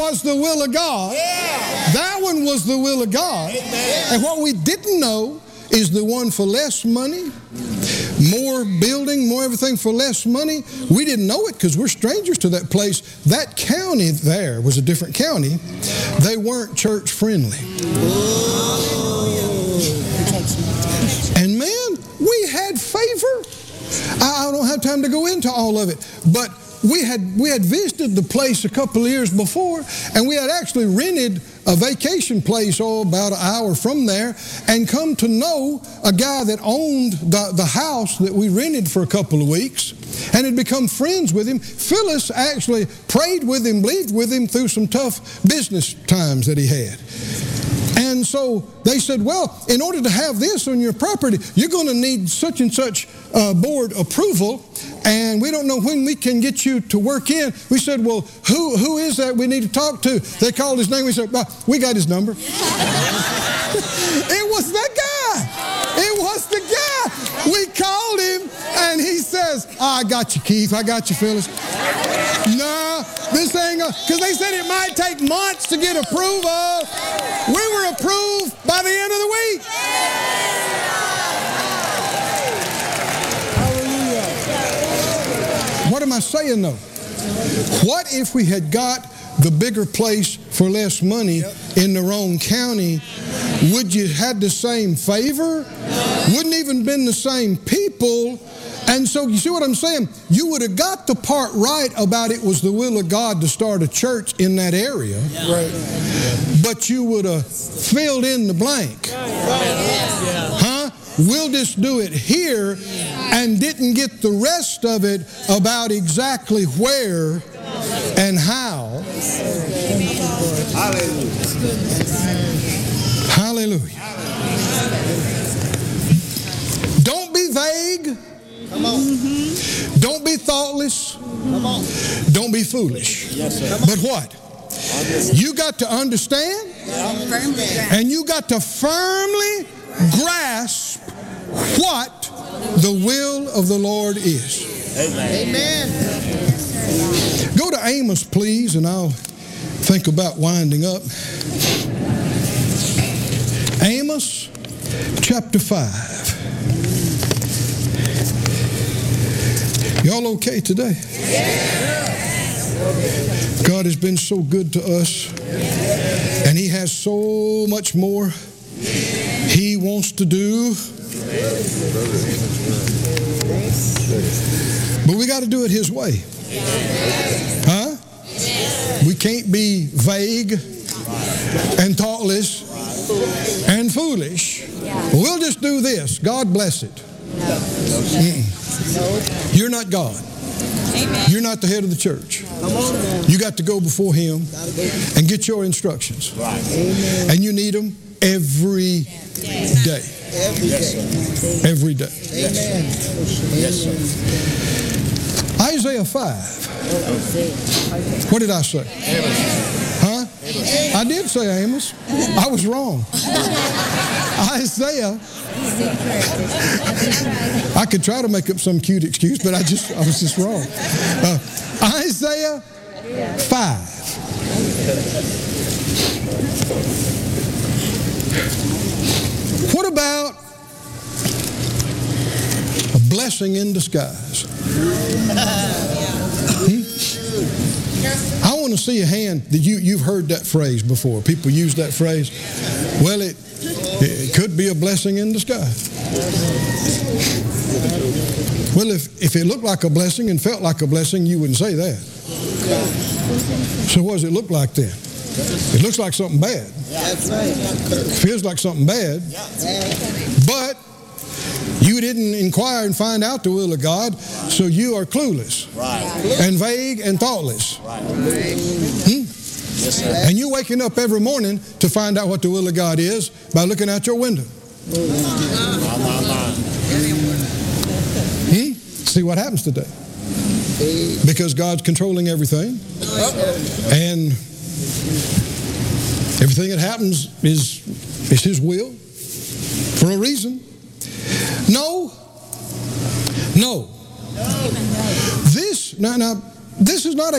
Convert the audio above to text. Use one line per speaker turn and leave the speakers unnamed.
was the will of God. That one was the will of God. And what we didn't know is the one for less money, more building, more everything for less money. We didn't know it because we're strangers to that place. That county there was a different county. They weren't church friendly. And man, we had favor. I don't have time to go into all of it, but we had visited the place a couple of years before, and we had actually rented a vacation place about an hour from there, and come to know a guy that owned the house that we rented for a couple of weeks, and had become friends with him. Phyllis actually prayed with him, believed with him through some tough business times that he had. And so they said, well, in order to have this on your property, you're going to need such and such board approval, and we don't know when we can get you to work in. We said, well, who is that we need to talk to? They called his name. We said, well, we got his number. It was that guy. It was the guy. We called him, and he says, I got you, Keith. I got you, Phyllis. No, this ain't going to, because they said it might take months to get approval. We were approved by the end of the week. What am I saying, though? What if we had got the bigger place for less money in the wrong county? Would you had the same favor? Wouldn't even been the same people. And so you see what I'm saying? You would have got the part right about it was the will of God to start a church in that area. Right. But you would have filled in the blank. Huh? We'll just do it here, and didn't get the rest of it about exactly where and how. Hallelujah. Don't be vague. Come on. Don't be thoughtless. Come on. Don't be foolish. Yes, sir. But what? You got to understand, and you got to firmly grasp what the will of the Lord is. Amen. Go to Amos, please, and I'll think about winding up. Amos chapter 5. Y'all okay today? God has been so good to us, and He has so much more He wants to do. But we got to do it His way. Huh? We can't be vague and thoughtless and foolish. We'll just do this. God bless it. You're not God. You're not the head of the church. You got to go before Him and get your instructions. And you need them every day. Every day. Amen. Isaiah 5. What did I say? Huh? I did say Amos. I was wrong. Isaiah. I could try to make up some cute excuse, but I was just wrong. Isaiah 5. What about a blessing in disguise? I want to see a hand that you've heard that phrase before. People use that phrase. Well, it could be a blessing in disguise. Well, if it looked like a blessing and felt like a blessing, you wouldn't say that. So what does it look like then? It looks like something bad. Feels like something bad. But you didn't inquire and find out the will of God, so you are clueless and vague and thoughtless. And you're waking up every morning to find out what the will of God is by looking out your window. See what happens today. Because God's controlling everything. And everything that happens is His will for a reason. No. This is not a